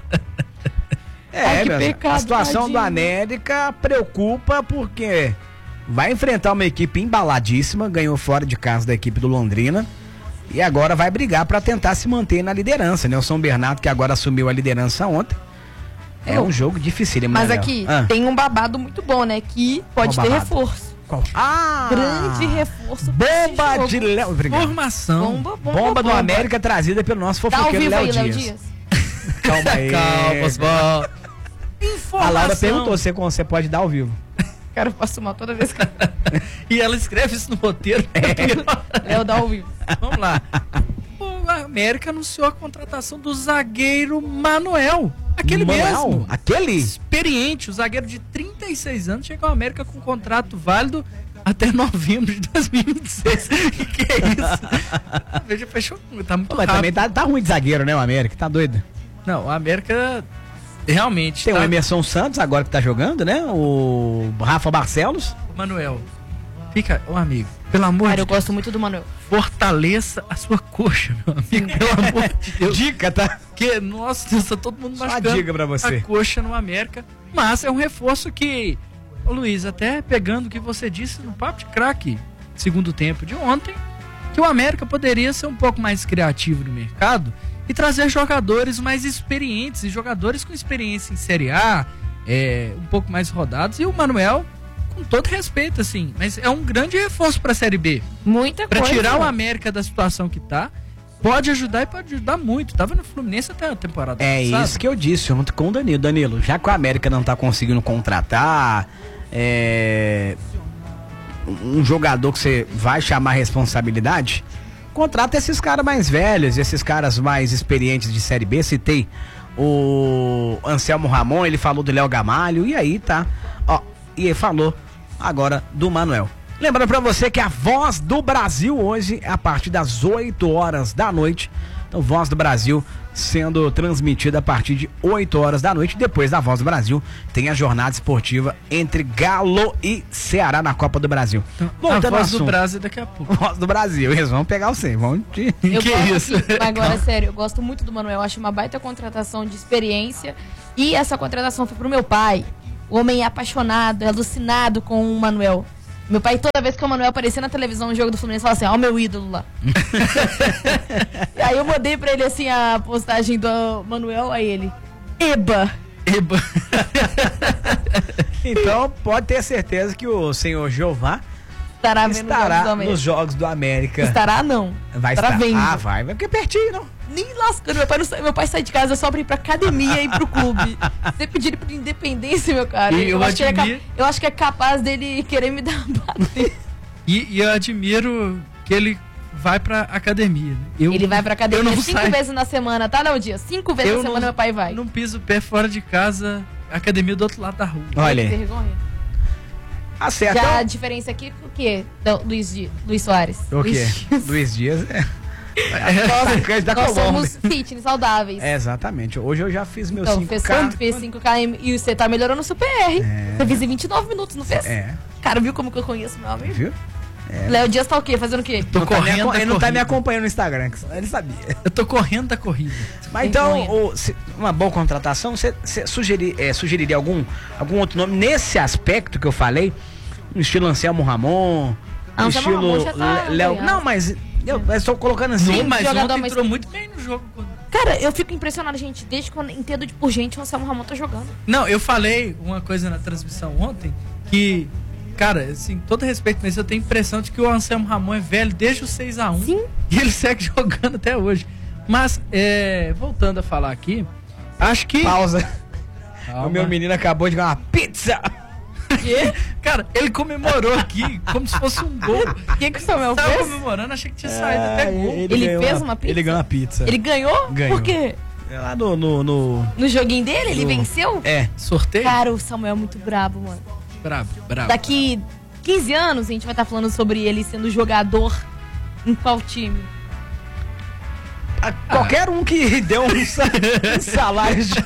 É, Ai, que meu, pecado, a situação tadinho. do América preocupa porque vai enfrentar uma equipe embaladíssima, ganhou fora de casa da equipe do Londrina e agora vai brigar para tentar se manter na liderança, né? O São Bernardo, que agora assumiu a liderança ontem, é um jogo difícil. Mas aqui ah. tem um babado muito bom, né? Que pode Qual ter babado? reforço. Qual? Ah! Grande reforço. Bomba de Léo. Obrigado. Formação. Bomba, bomba, Bomba do bomba. América trazida pelo nosso Tá ao fofoqueiro vivo Léo aí, Léo Dias. Dias. Calma aí. Calma, Oswaldo. A Laura perguntou se você pode dar ao vivo. Cara, eu passo mal toda vez que. E ela escreve isso no roteiro. É. Léo dá ao vivo. Vamos lá. O América anunciou a contratação do zagueiro Manuel. Aquele Manuel? mesmo. Aquele? Experiente. O zagueiro de trinta e seis anos chegou ao América com um contrato válido até novembro de dois mil e vinte e seis. Que é isso? Veja, fechou. Tá muito Pô, mas rápido. também tá, tá ruim de zagueiro, né, o América? Tá doido? Não, o América realmente Tem tá... o Emerson Santos agora que tá jogando, né? O Rafa Barcelos. Manuel, fica, ô amigo, pelo amor Cara, de eu Deus, gosto muito do Manuel. fortaleça a sua coxa, meu amigo, pelo amor de Deus. Dica, tá? Porque, nossa, Deus, tá todo mundo Só uma machucando dica pra você. a coxa no América. Mas é um reforço que, ô Luiz, até pegando o que você disse no Papo de Craque, segundo tempo de ontem, que o América poderia ser um pouco mais criativo no mercado e trazer jogadores mais experientes, e jogadores com experiência em Série A, é, um pouco mais rodados, e o Manuel, com todo respeito, assim, mas é um grande reforço pra Série B. Muita Pra coisa. tirar o América da situação que tá, pode ajudar e pode ajudar muito. Tava no Fluminense até a temporada É passada. isso que eu disse ontem com o Danilo. Danilo, já que o América não tá conseguindo contratar, é... um jogador que você vai chamar responsabilidade, contrata esses caras mais velhos, esses caras mais experientes de Série B. Citei o Anselmo Ramon, ele falou do Léo Gamalho, e aí tá, ó, e ele falou agora do Manuel. Lembrando pra você que a Voz do Brasil hoje é a partir das oito horas da noite. Então, Voz do Brasil sendo transmitida a partir de oito horas da noite. Depois da Voz do Brasil tem a jornada esportiva entre Galo e Ceará na Copa do Brasil. Então, a Voz do Brasil daqui a pouco. Voz do Brasil, eles vão pegar o cem, vão te... Eu que gosto isso? Aqui, agora, sério, eu gosto muito do Manuel. Acho uma baita contratação de experiência. E essa contratação foi pro meu pai. O homem é apaixonado, é alucinado com o Manuel. Meu pai, toda vez que o Manuel aparecia na televisão no jogo do Fluminense, falava assim, ó, o meu ídolo lá. E aí eu mandei pra ele, assim, a postagem do Manuel, aí ele, Eba. Eba. Então, pode ter certeza que o senhor Jeová estará, estará vendo nos Jogos do América. Estará, não. Vai estará estar. vendo. Ah, vai, vai porque é pertinho, não? Nem lascando, meu pai, não sai, meu pai sai de casa só pra ir pra academia e ir pro clube. Você pedir ele por independência, meu cara. E eu, eu, acho que é, admiro... eu acho que é capaz dele querer me dar bater. E, e eu admiro que ele vai pra academia. Né? Eu, ele vai pra academia cinco saio... vezes na semana, tá, não, dia? Cinco vezes eu na semana não, meu pai vai. Não piso o pé fora de casa, academia do outro lado da rua. Olha aí. Vergonha. Acerta. Já a diferença aqui, o quê? Do, Luiz, Di, Luiz Soares. O quê? Luiz Dias. Luiz Dias é... Nós, nós somos fitness, saudáveis. É, exatamente. Hoje eu já fiz meu então, cinco K. Fez quanto? Fez cinco K e você tá melhorando o seu P R. É. Você fez em vinte e nove minutos, não fez? É. Cara, viu como que eu conheço meu amigo? Viu? É. Léo Dias tá o quê? Fazendo o quê? Tô não correndo tá ele não tá me acompanhando no Instagram, ele sabia. Eu tô correndo da corrida. Mas então, o, se, uma boa contratação, você sugerir, é, sugeriria algum, algum outro nome nesse aspecto que eu falei? No estilo Anselmo Ramon, ah, estilo tá Léo. Não, mas eu estou colocando assim. Sim, mas ontem mais... entrou muito bem no jogo. Cara, eu fico impressionado, gente. Desde quando eu entendo de por gente, o Anselmo Ramon tá jogando. Não, eu falei uma coisa na transmissão ontem que, cara, assim, todo respeito, mas eu tenho a impressão de que o Anselmo Ramon é velho desde o seis a um. Sim. E ele segue jogando até hoje. Mas, é, voltando a falar aqui, acho que... Pausa. Calma. O meu menino acabou de ganhar uma pizza. Quê? Cara, ele comemorou aqui como se fosse um gol. O que que o Samuel fez? Tava comemorando, achei que tinha saído é, até gol. Ele, ele fez uma, uma pizza? Ele ganhou uma pizza. Ele ganhou? Ganhou. Por quê? Lá no... No, no... no joguinho dele? Ele no... venceu? É. Sorteio? Cara, o Samuel é muito brabo, mano. Brabo, brabo. Daqui quinze anos a gente vai estar falando sobre ele sendo jogador em qual time? Ah, qualquer um que deu um, um salário de...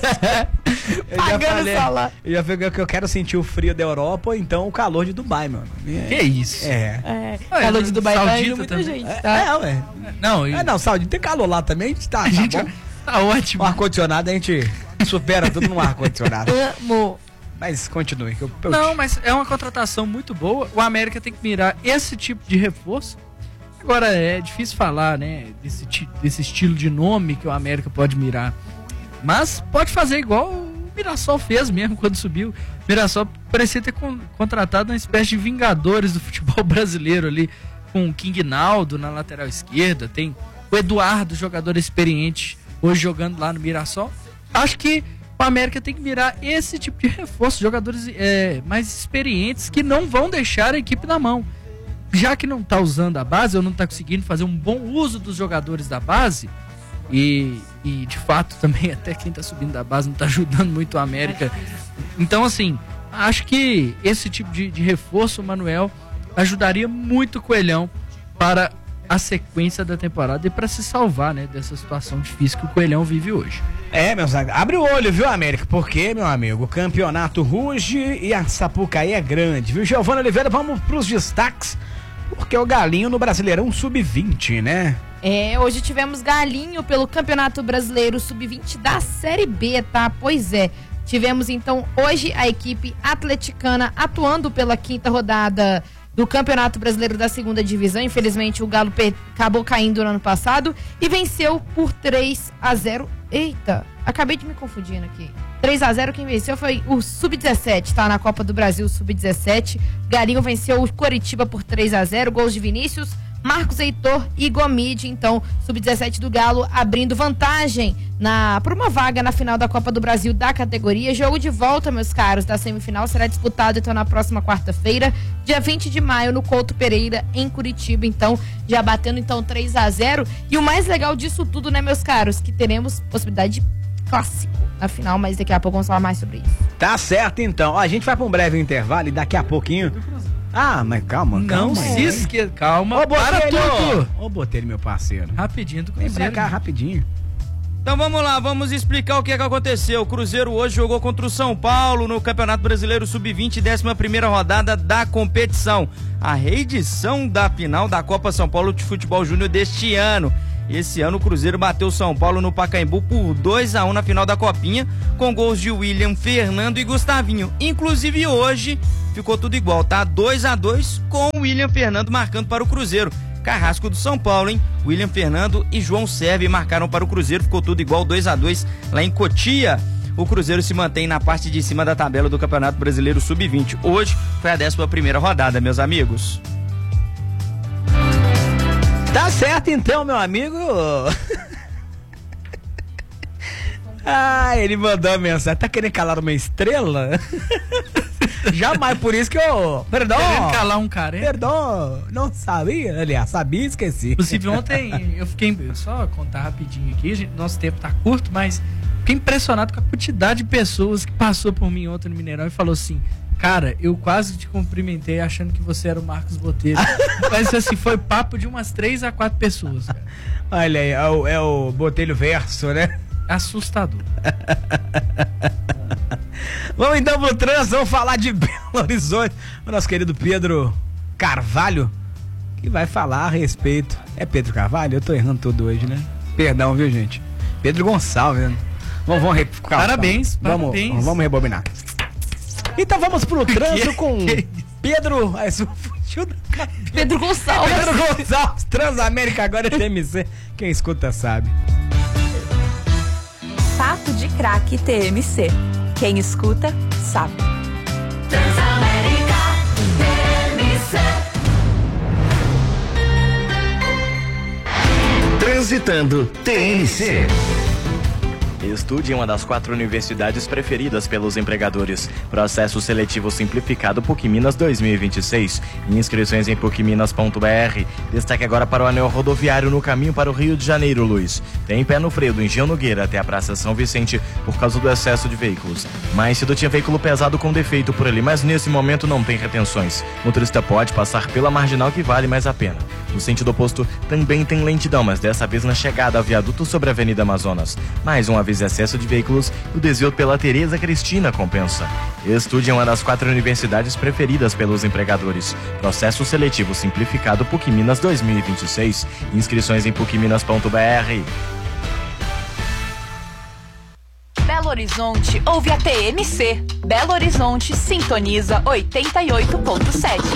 Eu já falei, salário. Eu já falei que eu quero sentir o frio da Europa ou então o calor de Dubai, mano. É. Que isso? É. é. Calor de Dubai tá indo muita também. gente, tá? É, é ué. Não, e... é, não, Saudita tem calor lá também, a gente tá, a gente, tá, bom. Tá ótimo. O ar-condicionado a gente supera tudo no ar-condicionado. Amo. Mas continue. Que eu, eu... Não, mas é uma contratação muito boa. O América tem que mirar esse tipo de reforço. Agora, é difícil falar, né, desse, desse estilo de nome que o América pode mirar. Mas pode fazer igual o Mirassol fez mesmo quando subiu. O Mirassol parecia ter con contratado uma espécie de Vingadores do futebol brasileiro ali, com o King Naldo na lateral esquerda. Tem o Eduardo, jogador experiente, hoje jogando lá no Mirassol. Acho que o América tem que mirar esse tipo de reforço, jogadores é, mais experientes que não vão deixar a equipe na mão. Já que não está usando a base, ou não está conseguindo fazer um bom uso dos jogadores da base, e, e de fato também até quem está subindo da base não está ajudando muito o América. Então, assim, acho que esse tipo de, de reforço, o Manuel, ajudaria muito o Coelhão para a sequência da temporada e para se salvar, né, dessa situação difícil que o Coelhão vive hoje. É, meus amigos, abre o olho, viu, América? Porque, meu amigo, o campeonato ruge e a Sapucaí é grande, viu? Giovana Oliveira, vamos pros destaques, porque o Galinho no Brasileirão sub vinte, né? É, hoje tivemos Galinho pelo Campeonato Brasileiro sub vinte da Série B, tá? Pois é. Tivemos, então, hoje a equipe atleticana atuando pela quinta rodada do Campeonato Brasileiro da segunda Divisão. Infelizmente, o Galo acabou caindo no ano passado e venceu por três a zero. Eita, acabei de me confundindo aqui. três a zero, quem venceu foi o sub dezessete, tá? Na Copa do Brasil, sub dezessete. Galinho venceu o Coritiba por três a zero, gols de Vinícius, Marcos Heitor e Gomide, então, sub dezessete do Galo, abrindo vantagem na, por uma vaga na final da Copa do Brasil da categoria. Jogo de volta, meus caros, da semifinal será disputado então na próxima quarta-feira, dia vinte de maio, no Couto Pereira, em Curitiba, então, já batendo então três a zero. E o mais legal disso tudo, né, meus caros, que teremos possibilidade de clássico na final, mas daqui a pouco vamos falar mais sobre isso. Tá certo, então. Ó, a gente vai pra um breve intervalo e daqui a pouquinho... Ah, mas calma, calma. Não se esqueça, calma. Ô, para tudo. Ô, Botelho, meu parceiro. Rapidinho do Vem Cruzeiro. pra cá, rapidinho. Então vamos lá, vamos explicar o que é que aconteceu. O Cruzeiro hoje jogou contra o São Paulo no Campeonato Brasileiro sub vinte, décima primeira rodada da competição. A reedição da final da Copa São Paulo de Futebol Júnior deste ano. Esse ano o Cruzeiro bateu o São Paulo no Pacaembu por dois a um na final da Copinha, com gols de William, Fernando e Gustavinho. Inclusive hoje ficou tudo igual, tá? dois a dois com o William Fernando marcando para o Cruzeiro. Carrasco do São Paulo, hein? William Fernando e João Sérvio marcaram para o Cruzeiro, ficou tudo igual, dois a dois lá em Cotia. O Cruzeiro se mantém na parte de cima da tabela do Campeonato Brasileiro sub vinte. Hoje foi a décima primeira rodada, meus amigos. Tá certo então, meu amigo. Ah, ele mandou a mensagem. Tá querendo calar uma estrela? Jamais, por isso que eu... Perdão. Querendo calar um cara, hein? Perdão, não sabia. Aliás, sabia e esqueci. Inclusive ontem eu fiquei... Só contar rapidinho aqui, gente, nosso tempo tá curto, mas fiquei impressionado com a quantidade de pessoas que passou por mim ontem no Mineirão e falou assim... Cara, eu quase te cumprimentei achando que você era o Marcos Botelho. Mas assim, foi papo de umas três a quatro pessoas, cara. Olha aí, é o, é o Botelho verso, né? Assustador. Vamos então pro trânsito, vamos falar de Belo Horizonte. O nosso querido Pedro Carvalho, que vai falar a respeito. É Pedro Carvalho? Eu tô errando tudo hoje, né? Perdão, viu, gente? Pedro Gonçalves, né? Vamos, vamos re... Parabéns, vamos, parabéns. Vamos, vamos rebobinar. Então vamos pro trânsito com Pedro. Pedro Gonçalves. Pedro Gonçalves, Transamérica agora é T M C. Quem escuta sabe. Papo de Craque T M C. Quem escuta sabe. Transamérica T M C. Transitando T M C. Estude em uma das quatro universidades preferidas pelos empregadores. Processo seletivo simplificado PUC Minas dois mil e vinte e seis. Inscrições em puc minas ponto b r. Destaque agora para o anel rodoviário no caminho para o Rio de Janeiro, Luiz. Tem pé no freio do Engenho Nogueira até a Praça São Vicente por causa do excesso de veículos. Mais cedo tinha veículo pesado com defeito por ali, mas nesse momento não tem retenções. O motorista pode passar pela marginal que vale mais a pena. No sentido oposto também tem lentidão, mas dessa vez na chegada ao viaduto sobre a Avenida Amazonas. Mais uma vez excesso de veículos, o desvio pela Tereza Cristina compensa. Estude em uma das quatro universidades preferidas pelos empregadores. Processo seletivo simplificado PUC Minas dois mil e vinte e seis. Inscrições em puc minas ponto b r. Belo Horizonte ouve a T M C. Belo Horizonte sintoniza oitenta e oito ponto sete.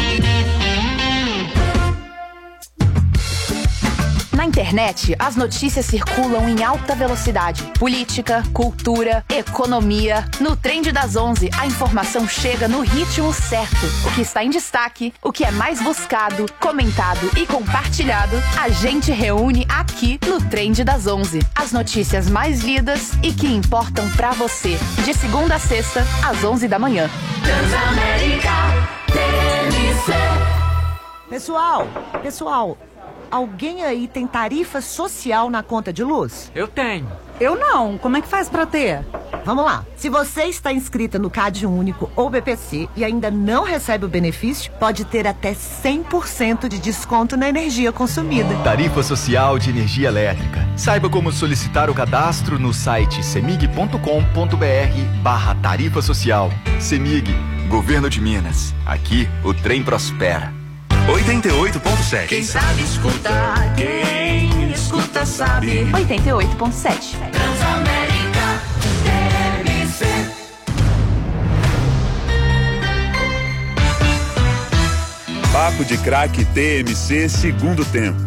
Na internet, as notícias circulam em alta velocidade. Política, cultura, economia. No Trend das onze, a informação chega no ritmo certo. O que está em destaque, o que é mais buscado, comentado e compartilhado, a gente reúne aqui no Trend das onze. As notícias mais lidas e que importam pra você. De segunda a sexta, às onze da manhã. Transamérica T M C. Pessoal, pessoal, alguém aí tem tarifa social na conta de luz? Eu tenho. Eu não. Como é que faz pra ter? Vamos lá. Se você está inscrita no CAD Único ou B P C e ainda não recebe o benefício, pode ter até cem por cento de desconto na energia consumida. Tarifa Social de Energia Elétrica. Saiba como solicitar o cadastro no site semig ponto com ponto b r barra tarifa social. Semig, Governo de Minas. Aqui o trem prospera. oitenta e oito ponto sete. Quem sabe escuta, quem escuta sabe. oitenta e oito ponto sete. Transamérica T M C. Papo de Craque T M C, segundo tempo.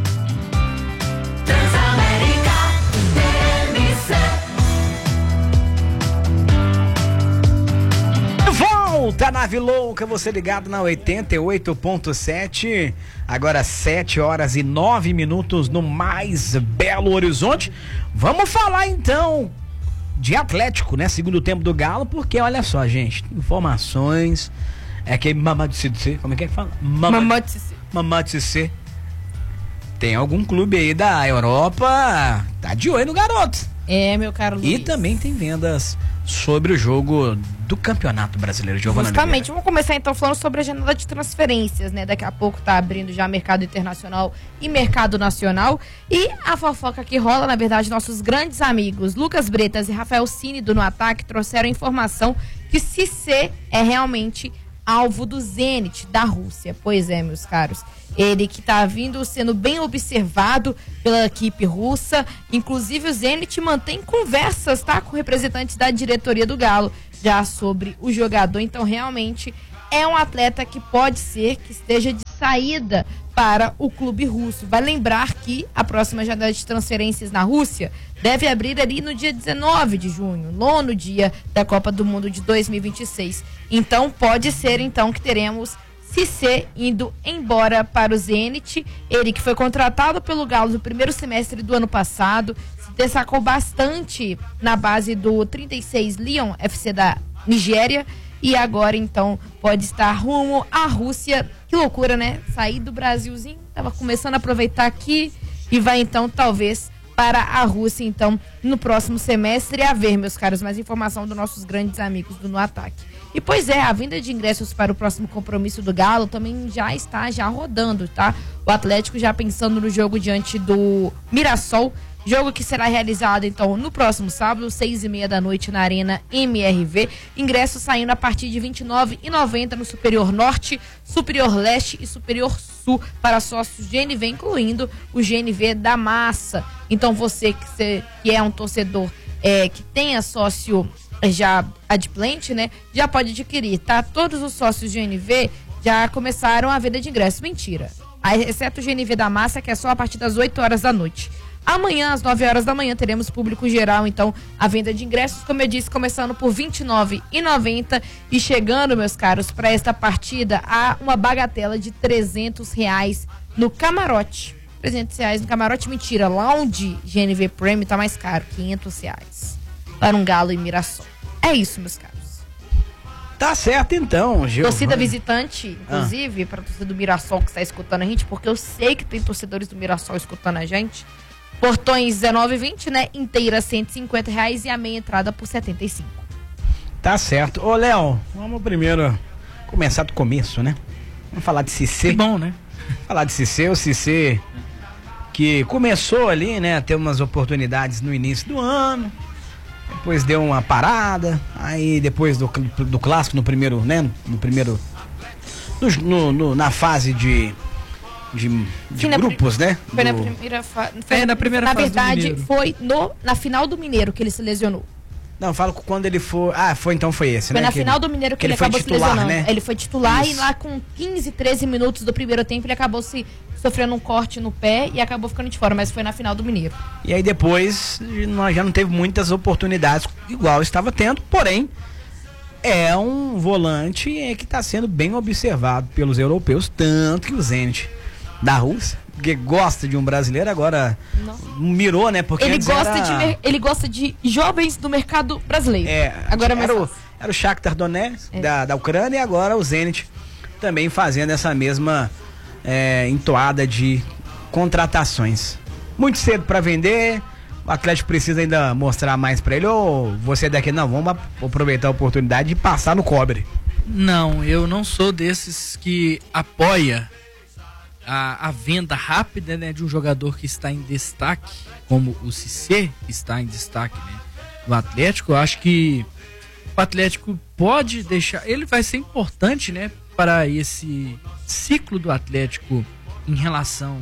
Transamérica T M C. Tá nave louca, você ligado na oitenta e oito ponto sete. Agora sete horas e nove minutos no mais Belo Horizonte. Vamos falar então de Atlético, né? Segundo tempo do Galo, porque olha só, gente, informações. É que Mamadou Cissé, como é que é que fala? Mamadou Cissé. Mamadou Cissé. Tem algum clube aí da Europa, tá de olho no garoto. É, meu caro Luiz. E também tem vendas sobre o jogo do Campeonato Brasileiro de Giovanna Justamente, Oliveira. vamos começar então falando sobre a janela de transferências, né? Daqui a pouco tá abrindo já mercado internacional e mercado nacional. E a fofoca que rola, na verdade, nossos grandes amigos Lucas Bretas e Rafael Cine do No Ataque trouxeram informação que Cissé é realmente alvo do Zenit da Rússia. Pois é, meus caros. Ele que está vindo sendo bem observado pela equipe russa. Inclusive o Zenit mantém conversas, tá, com representantes da diretoria do Galo já sobre o jogador. Então realmente é um atleta que pode ser que esteja de saída para o clube russo. Vai lembrar que a próxima janela de transferências na Rússia deve abrir ali no dia dezenove de junho, nono dia da Copa do Mundo de dois mil e vinte e seis. Então pode ser então que teremos Cissé indo embora para o Zenit. Ele que foi contratado pelo Galo no primeiro semestre do ano passado, se destacou bastante na base do trinta e seis Lyon F C da Nigéria e agora então pode estar rumo à Rússia. Que loucura, né? Sair do Brasilzinho, tava começando a aproveitar aqui e vai então talvez para a Rússia então no próximo semestre. A ver, meus caros, mais informação dos nossos grandes amigos do No Ataque. E pois é, a venda de ingressos para o próximo compromisso do Galo também já está já rodando, tá? O Atlético já pensando no jogo diante do Mirassol, jogo que será realizado então no próximo sábado, seis e meia da noite na Arena M R V. Ingressos saindo a partir de vinte e nove reais e noventa centavos no Superior Norte, Superior Leste e Superior Sul para sócios G N V, incluindo o G N V da Massa. Então você que, cê, que é um torcedor é, que tenha sócio já adimplente, né, já pode adquirir, tá? Todos os sócios G N V já começaram a venda de ingressos. Mentira. Exceto o G N V da Massa, que é só a partir das oito horas da noite. Amanhã, às nove horas da manhã, teremos público geral, então, a venda de ingressos, como eu disse, começando por vinte e nove reais e noventa centavos e chegando, meus caros, para esta partida a uma bagatela de trezentos reais no camarote. trezentos reais no camarote, mentira, lounge G N V Premium tá mais caro, quinhentos reais. Para um Galo e Mirassol. É isso, meus caros. Tá certo então, Gil. Torcida visitante, inclusive, ah. para a torcida do Mirassol que está escutando a gente, porque eu sei que tem torcedores do Mirassol escutando a gente. Portões dezenove e vinte, né? Inteira cento e cinquenta reais e a meia entrada por setenta e cinco. Tá certo. Ô, Léo, vamos primeiro começar do começo, né? Vamos falar de Cissé. Que bom, né? Falar de Cissé, o Cissé que começou ali, né, a ter umas oportunidades no início do ano. Depois deu uma parada, aí depois do, do clássico no primeiro, né, no primeiro, no, no, no, na fase de, de, de Sim, grupos, na, né? Foi do, na primeira, fa, foi, é, na primeira na fase. Na verdade, foi no, na final do Mineiro que ele se lesionou. Não, falo quando ele for. Ah, foi então foi esse, foi né? Foi na que final ele, do Mineiro que, que ele, ele acabou titular, se lesionando. Né? Ele foi titular Isso. E lá com quinze, treze minutos do primeiro tempo ele acabou se sofrendo um corte no pé e acabou ficando de fora, mas foi na final do Mineiro. E aí depois nós já não teve muitas oportunidades igual estava tendo, porém é um volante que está sendo bem observado pelos europeus, tanto que o Zenit da Rússia, que gosta de um brasileiro, agora não. mirou, né? Porque ele gosta, era... de, ele gosta de jovens do mercado brasileiro. É, agora era, o, era o Shakhtar Donetsk é. da, da Ucrânia e agora o Zenit também fazendo essa mesma é, entoada de contratações. Muito cedo para vender, o Atlético precisa ainda mostrar mais para ele, ou você daqui, não, vamos aproveitar a oportunidade de passar no cobre. Não, eu não sou desses que apoia A, a venda rápida, né, de um jogador que está em destaque, como o Cissé está em destaque, né, no Atlético. Eu acho que o Atlético pode deixar, ele vai ser importante, né, para esse ciclo do Atlético em relação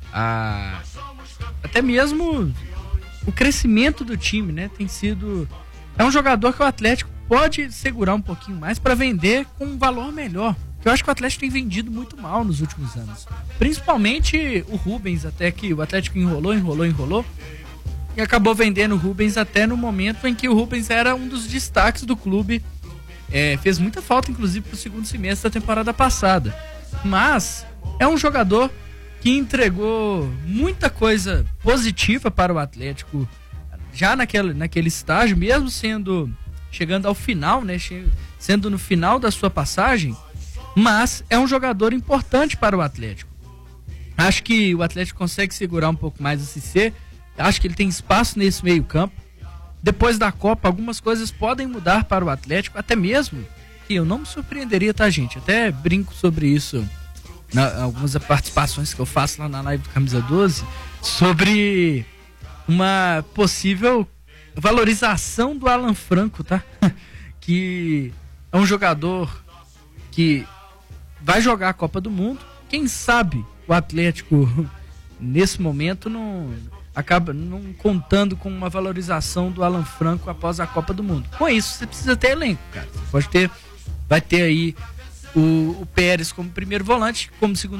a até mesmo o crescimento do time, né, tem sido, é um jogador que o Atlético pode segurar um pouquinho mais para vender com um valor melhor. Eu acho que o Atlético tem vendido muito mal nos últimos anos. Principalmente o Rubens, até que o Atlético enrolou, enrolou, enrolou. E acabou vendendo o Rubens até no momento em que o Rubens era um dos destaques do clube É, fez muita falta, inclusive, pro segundo semestre da temporada passada. Mas é um jogador que entregou muita coisa positiva para o Atlético já naquele, naquele estágio, mesmo sendo chegando ao final, né, sendo no final da sua passagem, mas é um jogador importante para o Atlético. Acho que o Atlético consegue segurar um pouco mais o Cissé, acho que ele tem espaço nesse meio campo. Depois da Copa, algumas coisas podem mudar para o Atlético, até mesmo que eu não me surpreenderia, tá, gente? Até brinco sobre isso na algumas participações que eu faço lá na live do Camisa doze, sobre uma possível valorização do Alan Franco, tá? Que é um jogador que vai jogar a Copa do Mundo. Quem sabe o Atlético nesse momento não acaba não contando com uma valorização do Alan Franco após a Copa do Mundo. Com isso, você precisa ter elenco, cara. Você pode ter, vai ter aí o, o Pérez como primeiro volante, como segundo